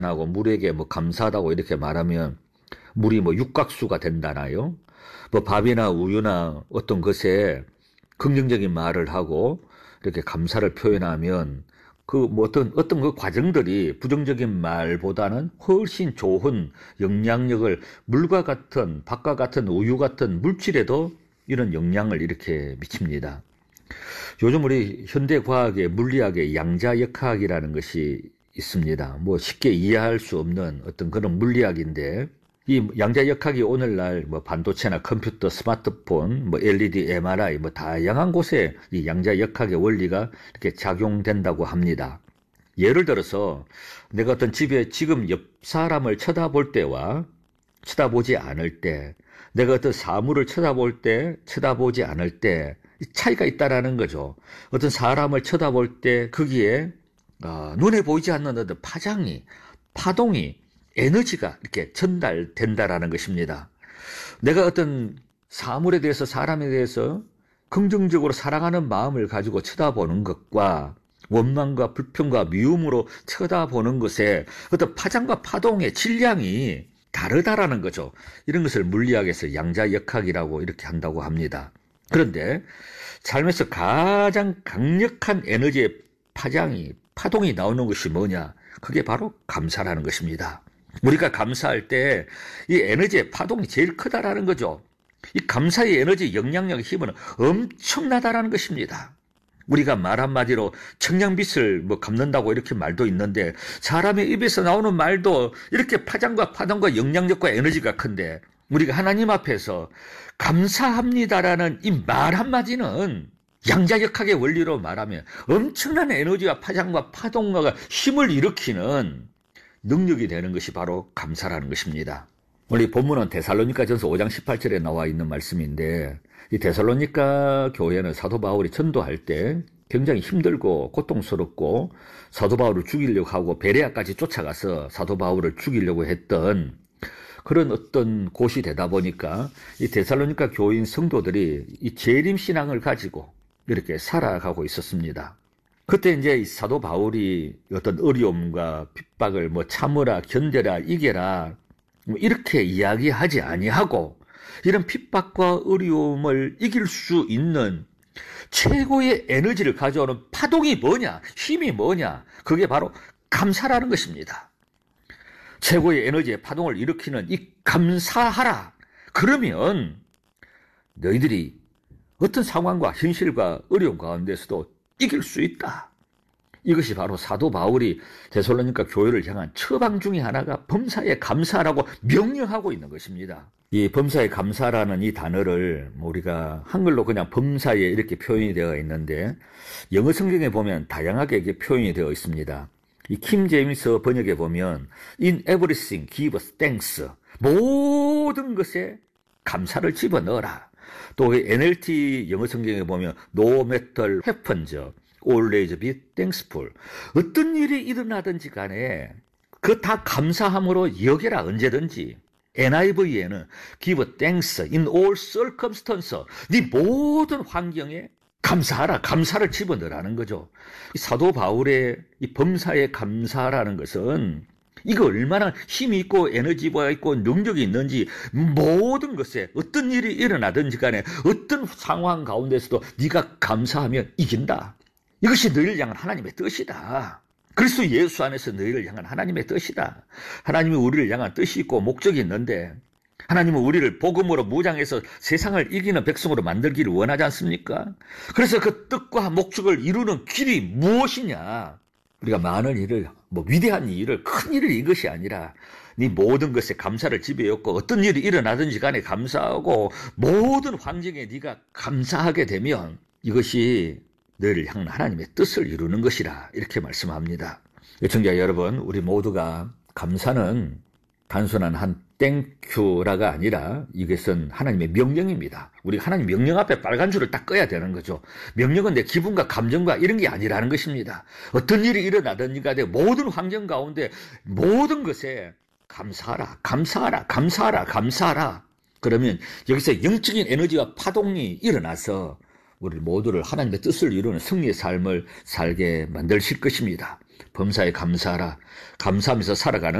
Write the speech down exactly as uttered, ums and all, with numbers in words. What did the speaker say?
하고 물에게 뭐 감사하다고 이렇게 말하면 물이 뭐 육각수가 된다나요? 뭐 밥이나 우유나 어떤 것에 긍정적인 말을 하고 이렇게 감사를 표현하면 그 뭐 어떤 어떤 그 과정들이 부정적인 말보다는 훨씬 좋은 영향력을 물과 같은 밥과 같은 우유 같은 물질에도 이런 영향을 이렇게 미칩니다. 요즘 우리 현대 과학의 물리학의 양자역학이라는 것이 있습니다. 뭐 쉽게 이해할 수 없는 어떤 그런 물리학인데 이 양자역학이 오늘날 뭐 반도체나 컴퓨터, 스마트폰, 뭐 엘이디, 엠알아이 뭐 다양한 곳에 이 양자역학의 원리가 이렇게 작용된다고 합니다. 예를 들어서 내가 어떤 집에 지금 옆 사람을 쳐다볼 때와 쳐다보지 않을 때, 내가 어떤 사물을 쳐다볼 때, 쳐다보지 않을 때 차이가 있다라는 거죠. 어떤 사람을 쳐다볼 때 거기에 어, 눈에 보이지 않는 어떤 파장이, 파동이, 에너지가 이렇게 전달된다라는 것입니다. 내가 어떤 사물에 대해서, 사람에 대해서 긍정적으로 사랑하는 마음을 가지고 쳐다보는 것과 원망과 불평과 미움으로 쳐다보는 것에 어떤 파장과 파동의 질량이 다르다라는 거죠. 이런 것을 물리학에서 양자역학이라고 이렇게 한다고 합니다. 그런데 삶에서 가장 강력한 에너지의 파장이, 파동이 나오는 것이 뭐냐? 그게 바로 감사라는 것입니다. 우리가 감사할 때 이 에너지의 파동이 제일 크다라는 거죠. 이 감사의 에너지, 영향력의 힘은 엄청나다라는 것입니다. 우리가 말 한마디로 청량빛을 뭐 갚는다고 이렇게 말도 있는데 사람의 입에서 나오는 말도 이렇게 파장과 파동과 영향력과 에너지가 큰데 우리가 하나님 앞에서 감사합니다라는 이 말 한마디는 양자역학의 원리로 말하면 엄청난 에너지와 파장과 파동과 힘을 일으키는 능력이 되는 것이 바로 감사라는 것입니다. 오늘 이 본문은 데살로니가전서 오 장 십팔 절에 나와 있는 말씀인데 이 데살로니가 교회는 사도 바울이 전도할 때 굉장히 힘들고 고통스럽고 사도 바울을 죽이려고 하고 베레아까지 쫓아가서 사도 바울을 죽이려고 했던 그런 어떤 곳이 되다 보니까 이 데살로니가 교인 성도들이 이 재림 신앙을 가지고 이렇게 살아가고 있었습니다. 그때 이제 사도 바울이 어떤 어려움과 핍박을 뭐 참으라, 견뎌라, 이겨라 뭐 이렇게 이야기하지 아니하고 이런 핍박과 어려움을 이길 수 있는 최고의 에너지를 가져오는 파동이 뭐냐, 힘이 뭐냐, 그게 바로 감사라는 것입니다. 최고의 에너지의 파동을 일으키는 이 감사하라. 그러면 너희들이 어떤 상황과 현실과 어려움 가운데서도 이길 수 있다. 이것이 바로 사도 바울이 데살로니가 교회를 향한 처방 중에 하나가 범사에 감사라고 명령하고 있는 것입니다. 이 범사에 감사라는 이 단어를 우리가 한글로 그냥 범사에 이렇게 표현이 되어 있는데 영어 성경에 보면 다양하게 이게 표현이 되어 있습니다. 이 킹 제임스 번역에 보면 In everything give thanks. 모든 것에 감사를 집어넣어라. 또 엔엘티 영어 성경에 보면 No matter happens, always be thankful. 어떤 일이 일어나든지 간에 그 다 감사함으로 여겨라. 언제든지. 엔아이브이에는 give thanks in all circumstances. 네 모든 환경에 감사하라. 감사를 집어넣으라는 거죠. 사도 바울의 이 범사에 감사라는 것은 이거 얼마나 힘이 있고 에너지가 있고 능력이 있는지 모든 것에 어떤 일이 일어나든지 간에 어떤 상황 가운데서도 네가 감사하면 이긴다. 이것이 너희를 향한 하나님의 뜻이다. 그리스도 예수 안에서 너희를 향한 하나님의 뜻이다. 하나님이 우리를 향한 뜻이 있고 목적이 있는데 하나님은 우리를 복음으로 무장해서 세상을 이기는 백성으로 만들기를 원하지 않습니까? 그래서 그 뜻과 목적을 이루는 길이 무엇이냐? 우리가 많은 일을, 뭐 위대한 일을, 큰 일을 이것이 아니라 네 모든 것에 감사를 지배였고 어떤 일이 일어나든지 간에 감사하고 모든 환경에 네가 감사하게 되면 이것이 너희를 향한 하나님의 뜻을 이루는 것이라 이렇게 말씀합니다. 시청자 여러분, 우리 모두가 감사는 단순한 한 땡큐라가 아니라 이것은 하나님의 명령입니다. 우리 하나님 명령 앞에 빨간 줄을 딱 꺼야 되는 거죠. 명령은 내 기분과 감정과 이런 게 아니라는 것입니다. 어떤 일이 일어나든지 간에 모든 환경 가운데 모든 것에 감사하라, 감사하라, 감사하라, 감사하라. 그러면 여기서 영적인 에너지와 파동이 일어나서 우리 모두를 하나님의 뜻을 이루는 승리의 삶을 살게 만드실 것입니다. 범사에 감사하라. 감사하면서 살아가는